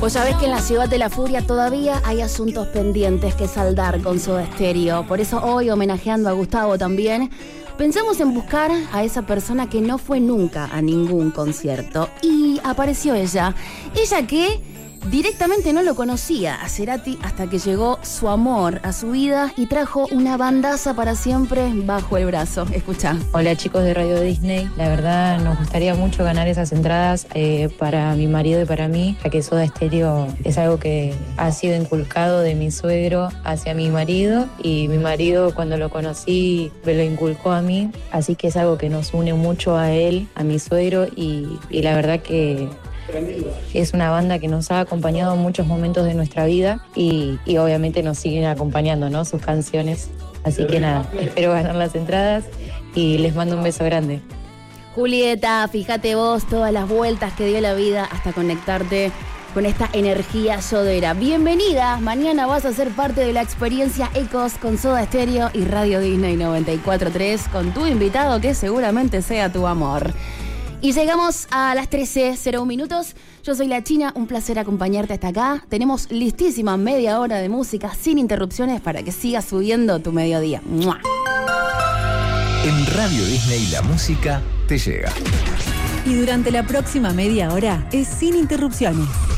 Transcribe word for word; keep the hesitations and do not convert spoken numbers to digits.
Pues sabés que en la Ciudad de la Furia todavía hay asuntos pendientes que saldar con Soda Stereo. Por eso hoy, homenajeando a Gustavo también, pensamos en buscar a esa persona que no fue nunca a ningún concierto. Y apareció ella. Ella que directamente no lo conocía a Cerati hasta que llegó su amor a su vida y trajo una bandaza para siempre bajo el brazo. Escuchá. Hola chicos de Radio Disney, la verdad nos gustaría mucho ganar esas entradas eh, para mi marido y para mí, ya que Soda Stereo es algo que ha sido inculcado de mi suegro hacia mi marido y mi marido cuando lo conocí me lo inculcó a mí, así que es algo que nos une mucho a él, a mi suegro y, y la verdad que es una banda que nos ha acompañado en muchos momentos de nuestra vida y, y obviamente nos siguen acompañando, ¿no? Sus canciones. Así que nada, espero ganar las entradas y les mando un beso grande. Julieta, fíjate vos todas las vueltas que dio la vida hasta conectarte con esta energía sodera. Bienvenida, mañana vas a ser parte de la experiencia Ecos con Soda Stereo y Radio Disney noventa y cuatro punto tres con tu invitado que seguramente sea tu amor. Y llegamos a las trece cero uno minutos. Yo soy La China, un placer acompañarte hasta acá. Tenemos listísima media hora de música sin interrupciones para que sigas subiendo tu mediodía. ¡Mua! En Radio Disney la música te llega. Y durante la próxima media hora es sin interrupciones.